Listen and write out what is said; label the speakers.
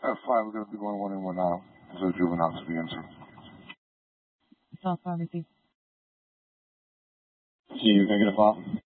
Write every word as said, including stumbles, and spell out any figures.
Speaker 1: F five, we're going to be going one in one now. So juvenile to the answer.
Speaker 2: South Pharmacy.
Speaker 3: See you, negative off.